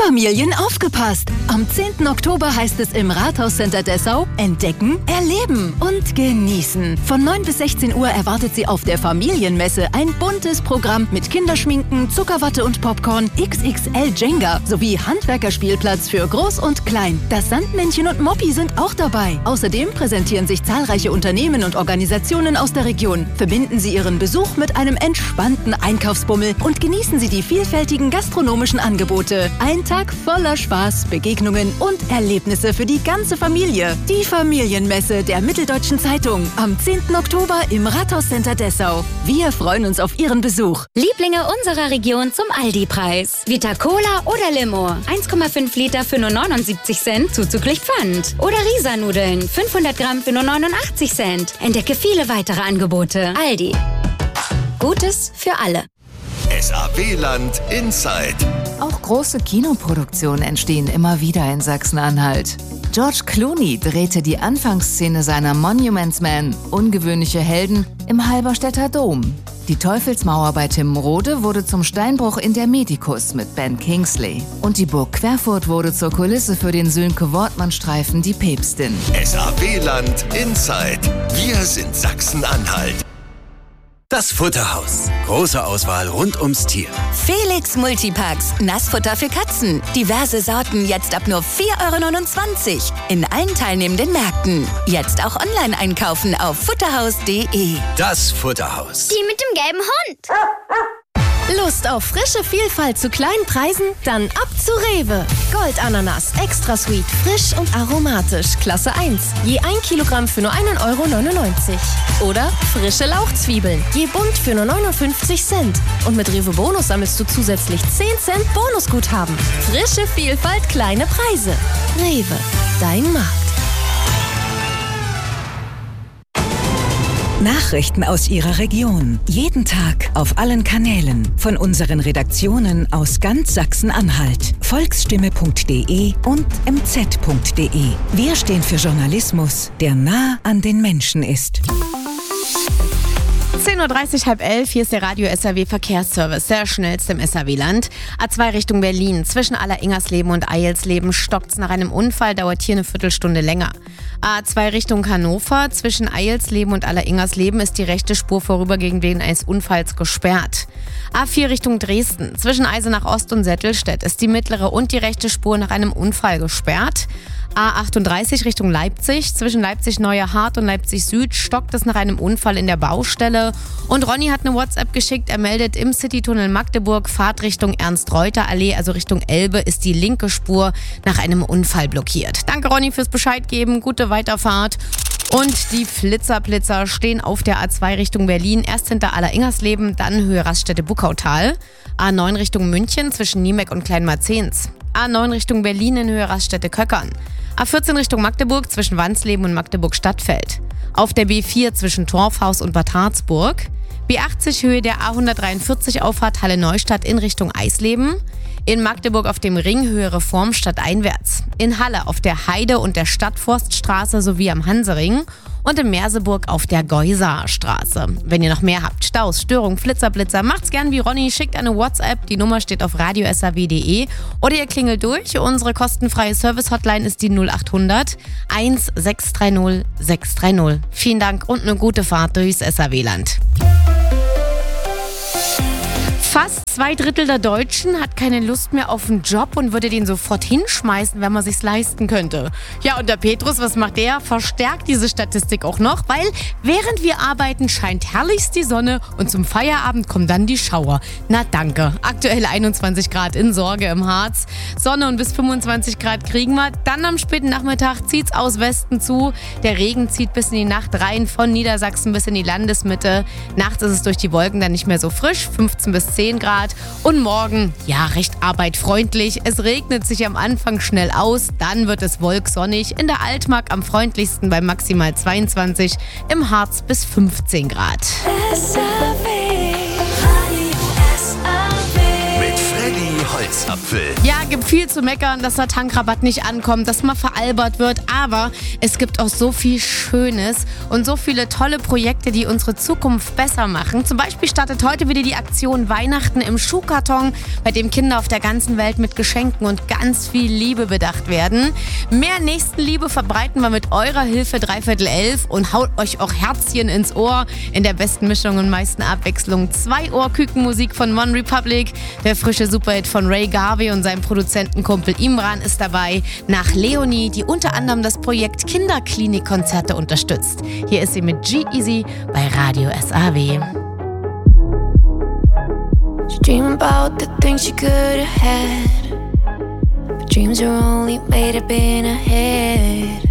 Familien aufgepasst! Am 10. Oktober heißt es im Rathauscenter Dessau entdecken, erleben und genießen. Von 9 bis 16 Uhr erwartet Sie auf der Familienmesse ein buntes Programm mit Kinderschminken, Zuckerwatte und Popcorn, XXL Jenga sowie Handwerkerspielplatz für Groß und Klein. Das Sandmännchen und Moppi sind auch dabei. Außerdem präsentieren sich zahlreiche Unternehmen und Organisationen aus der Region. Verbinden Sie Ihren Besuch mit einem entspannten Einkaufsbummel und genießen Sie die vielfältigen gastronomischen Angebote. Ein Tag voller Spaß, Begegnungen und Erlebnisse für die ganze Familie. Die Familienmesse der Mitteldeutschen Zeitung am 10. Oktober im Rathauscenter Dessau. Wir freuen uns auf Ihren Besuch. Lieblinge unserer Region zum Aldi-Preis. Vita Cola oder Limo. 1,5 Liter für nur 79 Cent, zuzüglich Pfand. Oder Risa-Nudeln, 500 Gramm für nur 89 Cent. Entdecke viele weitere Angebote. Aldi. Gutes für alle. SAW-Land Inside. Auch große Kinoproduktionen entstehen immer wieder in Sachsen-Anhalt. George Clooney drehte die Anfangsszene seiner Monuments Man, ungewöhnliche Helden, im Halberstädter Dom. Die Teufelsmauer bei Timrode wurde zum Steinbruch in der Medikus mit Ben Kingsley. Und die Burg Querfurt wurde zur Kulisse für den Sönke-Wortmann-Streifen Die Päpstin. SAW-Land Inside. Wir sind Sachsen-Anhalt. Das Futterhaus. Große Auswahl rund ums Tier. Felix Multipacks. Nassfutter für Katzen. Diverse Sorten jetzt ab nur 4,29 € in allen teilnehmenden Märkten. Jetzt auch online einkaufen auf futterhaus.de. Das Futterhaus. Die mit dem gelben Hund. Lust auf frische Vielfalt zu kleinen Preisen? Dann ab zu Rewe. Goldananas, extra sweet, frisch und aromatisch, Klasse 1. Je 1 Kilogramm für nur 1,99 € Oder frische Lauchzwiebeln, je bunt für nur 59 Cent. Und mit Rewe Bonus sammelst du zusätzlich 10 Cent Bonusguthaben. Frische Vielfalt, kleine Preise. Rewe, dein Markt. Nachrichten aus Ihrer Region. Jeden Tag auf allen Kanälen. Von unseren Redaktionen aus ganz Sachsen-Anhalt. Volksstimme.de und mz.de. Wir stehen für Journalismus, der nah an den Menschen ist. 10:30 Uhr, 10:30, hier ist der Radio SAW Verkehrsservice, der schnellste im SAW-Land. A2 Richtung Berlin, zwischen Alleringersleben und Eilsleben stockt's nach einem Unfall, dauert hier eine Viertelstunde länger. A2 Richtung Hannover, zwischen Eilsleben und Alleringersleben ist die rechte Spur vorübergehend wegen eines Unfalls gesperrt. A4 Richtung Dresden, zwischen Eisenach Ost und Settelstedt ist die mittlere und die rechte Spur nach einem Unfall gesperrt. A38 Richtung Leipzig, zwischen Leipzig-Neuerhardt und Leipzig-Süd stockt es nach einem Unfall in der Baustelle. Und Ronny hat eine WhatsApp geschickt, er meldet im Citytunnel Magdeburg, Fahrtrichtung Ernst-Reuter-Allee, also Richtung Elbe, ist die linke Spur nach einem Unfall blockiert. Danke Ronny fürs Bescheid geben, gute Weiterfahrt. Und die Flitzerblitzer stehen auf der A2 Richtung Berlin, erst hinter Alleringersleben, dann Höhe Raststätte-Buckautal. A9 Richtung München zwischen Niemeck und Kleinmarzens. A9 Richtung Berlin in Höhe Raststätte-Köckern. A14 Richtung Magdeburg zwischen Wansleben und Magdeburg-Stadtfeld. Auf der B4 zwischen Torfhaus und Bad Harzburg. B80 Höhe der A143 Auffahrt Halle-Neustadt in Richtung Eisleben. In Magdeburg auf dem Ring Höhe Reformstadt einwärts. In Halle auf der Heide- und der Stadtforststraße sowie am Hansering. Und in Merseburg auf der Geusaarstraße. Wenn ihr noch mehr habt, Staus, Störungen, Flitzerblitzer, macht's gern wie Ronny, schickt eine WhatsApp, die Nummer steht auf radiosaw.de oder ihr klingelt durch. Unsere kostenfreie Service-Hotline ist die 0800 1630 630. Vielen Dank und eine gute Fahrt durchs SAW-Land. Fast 2/3 der Deutschen hat keine Lust mehr auf einen Job und würde den sofort hinschmeißen, wenn man sich's leisten könnte. Ja, und der Petrus, was macht der? Verstärkt diese Statistik auch noch, weil während wir arbeiten, scheint herrlichst die Sonne und zum Feierabend kommen dann die Schauer. Na danke. Aktuell 21 Grad in Sorge im Harz. Sonne und bis 25 Grad kriegen wir. Dann am späten Nachmittag zieht's aus Westen zu. Der Regen zieht bis in die Nacht rein, von Niedersachsen bis in die Landesmitte. Nachts ist es durch die Wolken dann nicht mehr so frisch, 15 bis 10 Grad. Und morgen, ja, recht arbeitfreundlich. Es regnet sich am Anfang schnell aus, dann wird es wolksonnig. In der Altmark am freundlichsten bei maximal 22, im Harz bis 15 Grad. Mit Freddy Holz. Adelsapfel. Ja, gibt viel zu meckern, dass der Tankrabatt nicht ankommt, dass man veralbert wird, aber es gibt auch so viel Schönes und so viele tolle Projekte, die unsere Zukunft besser machen. Zum Beispiel startet heute wieder die Aktion Weihnachten im Schuhkarton, bei dem Kinder auf der ganzen Welt mit Geschenken und ganz viel Liebe bedacht werden. Mehr Nächstenliebe verbreiten wir mit eurer Hilfe 11:45 und haut euch auch Herzchen ins Ohr in der besten Mischung und meisten Abwechslung. 2 Ohrkükenmusik von One Republic, der frische Superhit von Ray Garvey und seinem Produzentenkumpel Imran ist dabei, nach Leonie, die unter anderem das Projekt Kinderklinikkonzerte unterstützt. Hier ist sie mit G-Eazy bei Radio SAW. She dream about the things she could have had, but dreams are only made up in her head.